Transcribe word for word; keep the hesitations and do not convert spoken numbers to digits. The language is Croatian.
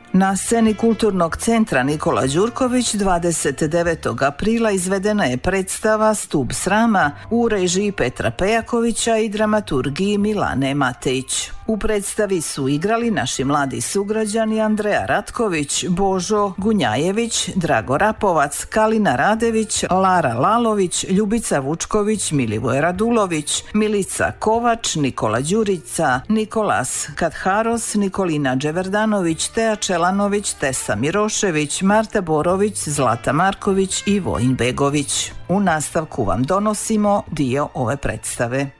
Na sceni Kulturnog centra Nikola Đurković dvadeset devetog aprila izvedena je predstava Stup srama u režiji Petra Pejakovića i dramaturgiji Milane Matejić. U predstavi su igrali naši mladi sugrađani Andreja Ratković, Božo Gunjajević, Drago Rapovac, Kalina Radević, Lara Lalović, Ljubica Vučković, Milivoj Radulović, Milica Kovač, Nikola Đurica, Nikolas Katharos, Nikolina Dževerdanović, Teja Čelanović, Tesa Mirošević, Marta Borović, Zlata Marković i Vojin Begović. U nastavku vam donosimo dio ove predstave.